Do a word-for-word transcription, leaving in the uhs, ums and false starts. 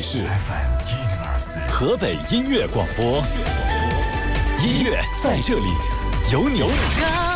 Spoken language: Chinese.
是 F M 一零二四河北音乐广播，音乐在这里，有你。